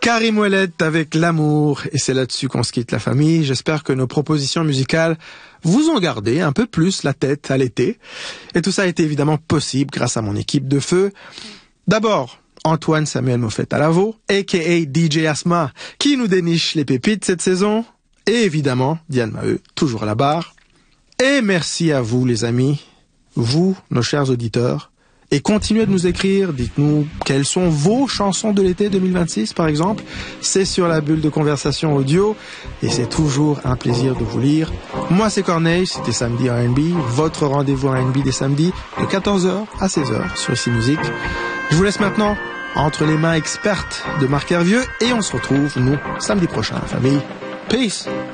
Karim Ouellet avec l'amour, et c'est là-dessus qu'on se quitte la famille. J'espère que nos propositions musicales vous ont gardé un peu plus la tête à l'été. Et tout ça a été évidemment possible grâce à mon équipe de feu. D'abord, Antoine Samuel Moffett à Lavaux, a.k.a. DJ Asma, qui nous déniche les pépites cette saison. Et évidemment, Diane Maheu, toujours à la barre. Et merci à vous les amis, vous, nos chers auditeurs. Et continuez de nous écrire, dites-nous quelles sont vos chansons de l'été 2026 par exemple. C'est sur la bulle de conversation audio et c'est toujours un plaisir de vous lire. Moi c'est Corneille, c'était Samedi R&B, votre rendez-vous R&B des samedis de 14h à 16h sur ICI Musique. Je vous laisse maintenant entre les mains expertes de Marc Hervieux et on se retrouve nous samedi prochain la famille. Peace.